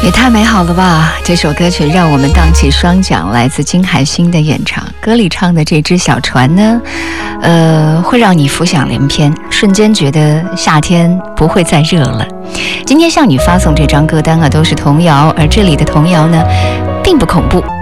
也太美好了吧！这首歌曲让我们荡起双桨，来自金海心的演唱。歌里唱的这只小船呢，会让你浮想联翩，瞬间觉得夏天不会再热了。今天向你发送这张歌单啊，都是童谣，而这里的童谣呢，并不恐怖，